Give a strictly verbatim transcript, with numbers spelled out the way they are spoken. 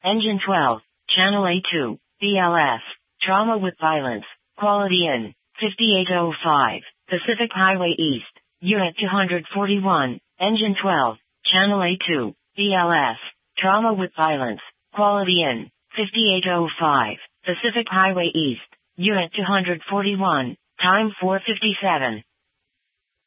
Engine twelve, Channel A two, B L S, Trauma with Violence, Quality in, fifty-eight oh five, Pacific Highway East, Unit two forty-one, Engine twelve, Channel A two, B L S, Trauma with Violence, Quality in, fifty-eight oh five, Pacific Highway East, Unit two forty-one, Time four fifty-seven.